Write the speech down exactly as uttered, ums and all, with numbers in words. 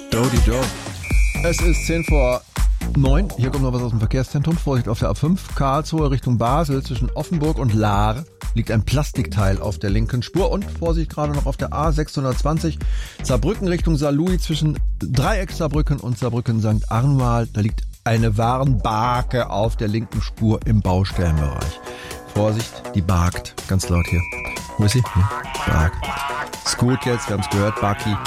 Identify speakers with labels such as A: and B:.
A: Dodi do. Es ist zehn vor neun. Hier kommt noch was aus dem Verkehrszentrum. Vorsicht auf der A fünf. Karlsruhe Richtung Basel. Zwischen Offenburg und Lahr liegt ein Plastikteil auf der linken Spur. Und Vorsicht gerade noch auf der A sechshundertzwanzig. Saarbrücken Richtung Saarlouis zwischen Dreieck Saarbrücken und Saarbrücken Sankt Arnwald. Da liegt eine Warenbarke auf der linken Spur im Baustellenbereich. Vorsicht, die barkt. Ganz laut hier. Wo ist sie? Hm, barkt. Ist gut jetzt, wir haben es gehört, Baki.